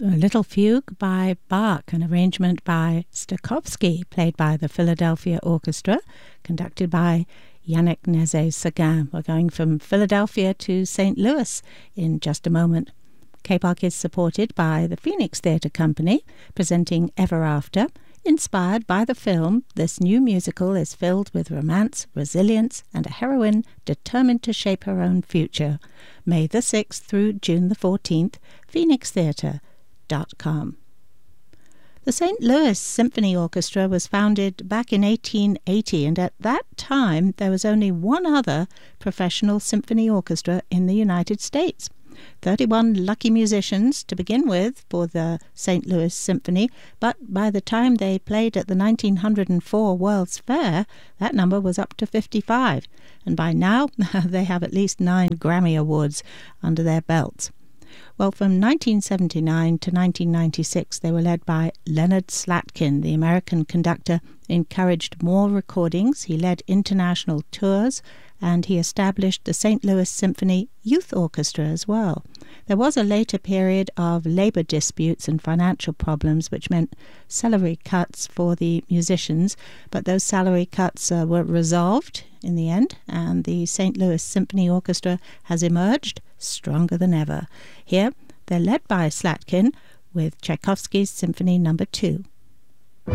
A little fugue by Bach, an arrangement by Stokowski, played by the Philadelphia Orchestra, conducted by Yannick Nézet-Séguin. We're going from Philadelphia to St. Louis in just a moment. K-Park is supported by the Phoenix Theatre Company, presenting Ever After. Inspired by the film, this new musical is filled with romance, resilience, and a heroine determined to shape her own future. May the 6th through June the 14th, phoenixtheatre.com. The St. Louis Symphony Orchestra was founded back in 1880, and at that time there was only one other professional symphony orchestra in the United States. 31 lucky musicians to begin with for the St. Louis Symphony, but by the time they played at the 1904 World's Fair, that number was up to 55, and by now they have at least 9 Grammy Awards under their belts. Well, from 1979 to 1996, they were led by Leonard Slatkin. The American conductor encouraged more recordings, he led international tours, and he established the St. Louis Symphony Youth Orchestra as well. There was a later period of labor disputes and financial problems, which meant salary cuts for the musicians, but those salary cuts were resolved in the end, and the St. Louis Symphony Orchestra has emerged stronger than ever. Here, they're led by Slatkin with Tchaikovsky's Symphony No. 2.